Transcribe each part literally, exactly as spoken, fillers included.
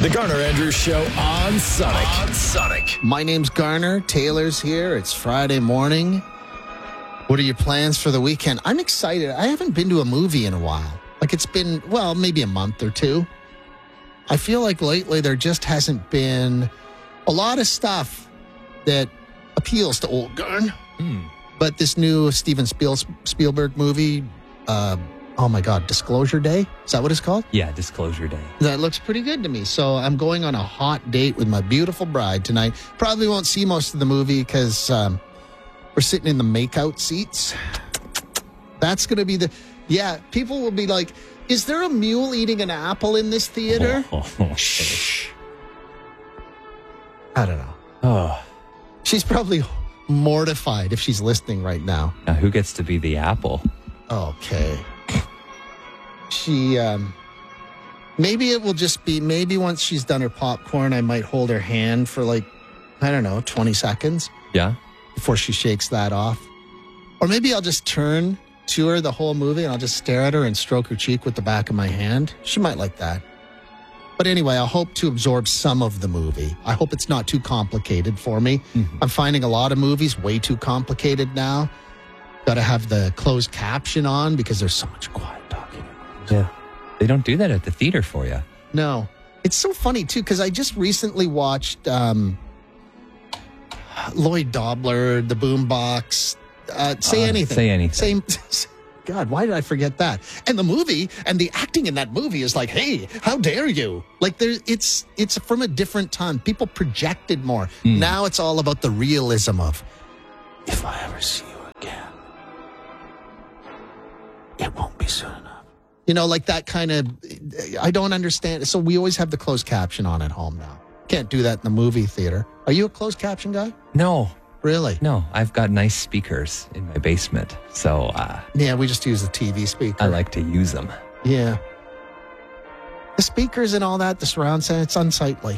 The Garner Andrews Show on Sonic. On Sonic. My name's Garner. Taylor's here. It's Friday morning. What are your plans for the weekend? I'm excited. I haven't been to a movie in a while. Like it's been, well, maybe a month or two. I feel like lately there just hasn't been a lot of stuff that appeals to old Garn. Mm. But this new Steven Spiel- Spielberg movie, uh, oh my God, Disclosure Day? Is that what it's called? Yeah, Disclosure Day. That looks pretty good to me. So I'm going on a hot date with my beautiful bride tonight. Probably won't see most of the movie because um, we're sitting in the makeout seats. That's going to be the... Yeah, people will be like, is there a mule eating an apple in this theater? Oh, oh, oh. Shh. I don't know. Oh. She's probably mortified if she's listening right now. Now, who gets to be the apple? Okay. She, um, maybe it will just be, maybe once she's done her popcorn, I might hold her hand for like, I don't know, twenty seconds. Yeah. Before she shakes that off. Or maybe I'll just turn to her the whole movie and I'll just stare at her and stroke her cheek with the back of my hand. She might like that. But anyway, I hope to absorb some of the movie. I hope it's not too complicated for me. Mm-hmm. I'm finding a lot of movies way too complicated now. Got to have the closed caption on because there's so much quiet talking. Yeah. They don't do that at the theater for you. No. It's so funny, too, because I just recently watched um, Lloyd Dobler, The Boombox, uh, Say uh, Anything. Say Anything. Same. God, why did I forget that? And the movie and the acting in that movie is like, hey, how dare you? Like there, it's it's from a different time. People projected more. Mm. Now it's all about the realism of, if I ever see you again, it won't be soon enough. You know, like that kind of, I don't understand. So we always have the closed caption on at home now. Can't do that in the movie theater. Are you a closed caption guy? No. Really? No, I've got nice speakers in my basement, so... Uh, yeah, we just use the T V speaker. I like to use them. Yeah. The speakers and all that, the surround sound, it's unsightly.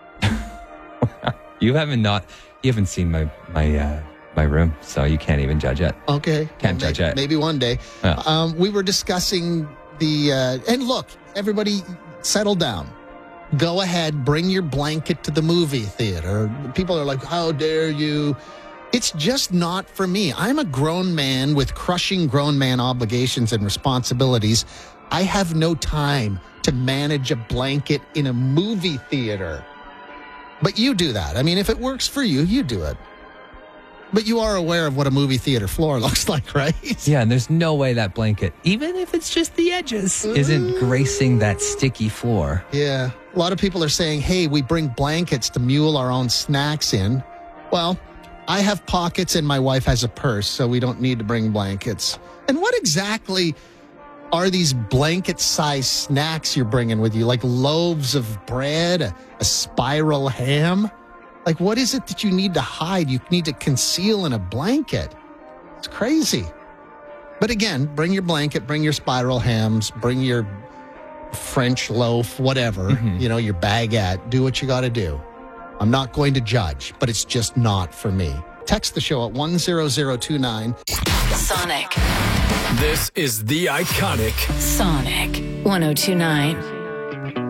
you haven't not... You haven't seen my my uh, my room, so you can't even judge it. Okay. Can't well, judge maybe, it. Maybe one day. Yeah. Um, we were discussing the... Uh, and look, everybody settle down. Go ahead, bring your blanket to the movie theater. People are like, how dare you? It's just not for me. I'm a grown man with crushing grown man obligations and responsibilities. I have no time to manage a blanket in a movie theater. But you do that. I mean, if it works for you, you do it. But you are aware of what a movie theater floor looks like, right? Yeah, and there's no way that blanket, even if it's just the edges, mm. isn't gracing that sticky floor. Yeah. A lot of people are saying, hey, we bring blankets to mule our own snacks in. Well, I have pockets and my wife has a purse, so we don't need to bring blankets. And what exactly are these blanket-sized snacks you're bringing with you? Like loaves of bread, a, a spiral ham? Like, what is it that you need to hide? You need to conceal in a blanket. It's crazy. But again, bring your blanket, bring your spiral hams, bring your French loaf, whatever, mm-hmm. you know, your baguette. Do what you got to do. I'm not going to judge, but it's just not for me. Text the show at one zero zero two nine. Sonic. This is the iconic Sonic one oh two nine.